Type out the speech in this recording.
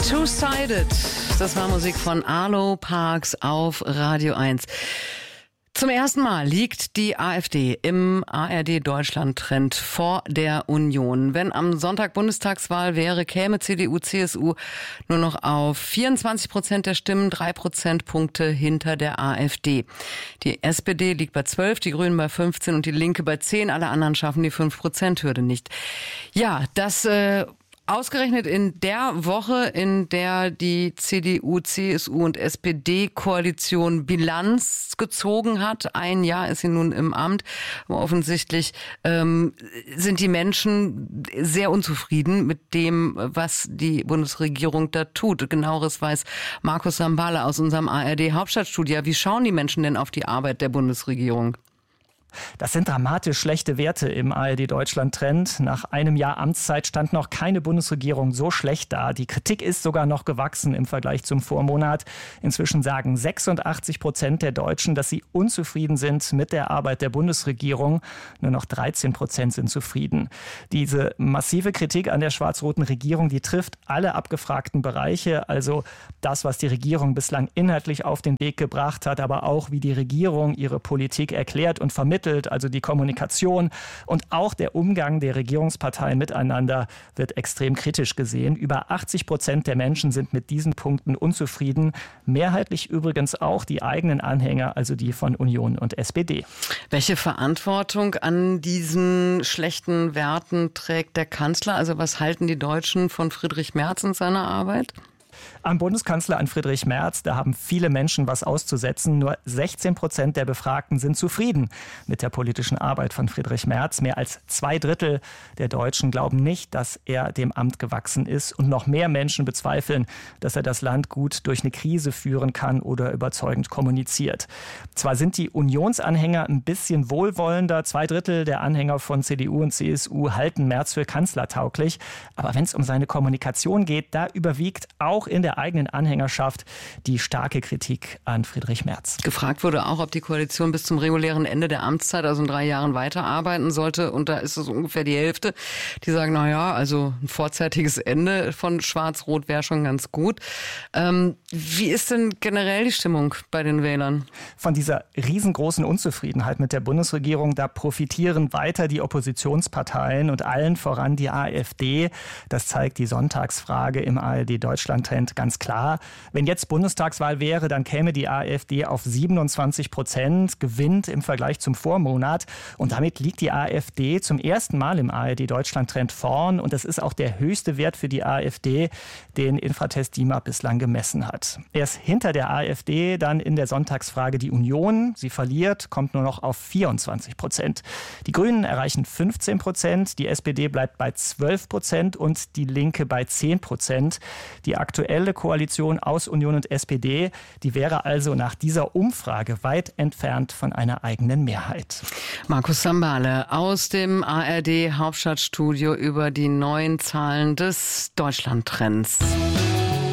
Two-Sided, das war Musik von Arlo Parks auf Radio 1. Zum ersten Mal liegt die AfD im ARD-Deutschland-Trend vor der Union. Wenn am Sonntag Bundestagswahl wäre, käme CDU, CSU nur noch auf 24% der Stimmen, 3 Prozentpunkte hinter der AfD. Die SPD liegt bei 12, die Grünen bei 15 und die Linke bei 10. Alle anderen schaffen die 5%-Hürde nicht. Ja, das ausgerechnet in der Woche, in der die CDU, CSU und SPD-Koalition Bilanz gezogen hat. Ein Jahr ist sie nun im Amt. Aber offensichtlich sind die Menschen sehr unzufrieden mit dem, was die Bundesregierung da tut. Genaueres weiß Markus Sambale aus unserem ARD-Hauptstadtstudio. Wie schauen die Menschen denn auf die Arbeit der Bundesregierung? Das sind dramatisch schlechte Werte im ARD-Deutschland-Trend. Nach einem Jahr Amtszeit stand noch keine Bundesregierung so schlecht da. Die Kritik ist sogar noch gewachsen im Vergleich zum Vormonat. Inzwischen sagen 86% der Deutschen, dass sie unzufrieden sind mit der Arbeit der Bundesregierung. Nur noch 13% sind zufrieden. Diese massive Kritik an der schwarz-roten Regierung, die trifft alle abgefragten Bereiche. Also das, was die Regierung bislang inhaltlich auf den Weg gebracht hat, aber auch wie die Regierung ihre Politik erklärt und vermittelt. Also die Kommunikation und auch der Umgang der Regierungsparteien miteinander wird extrem kritisch gesehen. Über 80% der Menschen sind mit diesen Punkten unzufrieden. Mehrheitlich übrigens auch die eigenen Anhänger, also die von Union und SPD. Welche Verantwortung an diesen schlechten Werten trägt der Kanzler? Also was halten die Deutschen von Friedrich Merz und seiner Arbeit? Am Bundeskanzler, an Friedrich Merz, da haben viele Menschen was auszusetzen. Nur 16% der Befragten sind zufrieden mit der politischen Arbeit von Friedrich Merz. Mehr als 2/3 der Deutschen glauben nicht, dass er dem Amt gewachsen ist. Und noch mehr Menschen bezweifeln, dass er das Land gut durch eine Krise führen kann oder überzeugend kommuniziert. Zwar sind die Unionsanhänger ein bisschen wohlwollender. 2/3 der Anhänger von CDU und CSU halten Merz für kanzlertauglich. Aber wenn es um seine Kommunikation geht, da überwiegt auch in der eigenen Anhängerschaft die starke Kritik an Friedrich Merz. Gefragt wurde auch, ob die Koalition bis zum regulären Ende der Amtszeit, also in 3 Jahren, weiterarbeiten sollte. Und da ist es ungefähr die Hälfte, die sagen, naja, also ein vorzeitiges Ende von Schwarz-Rot wäre schon ganz gut. Wie ist denn generell die Stimmung bei den Wählern? Von dieser riesengroßen Unzufriedenheit mit der Bundesregierung, da profitieren weiter die Oppositionsparteien und allen voran die AfD. Das zeigt die Sonntagsfrage im ARD-Deutschland-Trend ganz klar. Wenn jetzt Bundestagswahl wäre, dann käme die AfD auf 27%, gewinnt im Vergleich zum Vormonat. Und damit liegt die AfD zum ersten Mal im ARD-Deutschland-Trend vorn. Und das ist auch der höchste Wert für die AfD, den Infratest DIMAP bislang gemessen hat. Erst hinter der AfD dann in der Sonntagsfrage die Union. Sie verliert, kommt nur noch auf 24%. Die Grünen erreichen 15%, die SPD bleibt bei 12% und die Linke bei 10%. Die aktuelle Koalition aus Union und SPD, die wäre also nach dieser Umfrage weit entfernt von einer eigenen Mehrheit. Markus Sambale aus dem ARD Hauptstadtstudio über die neuen Zahlen des Deutschlandtrends.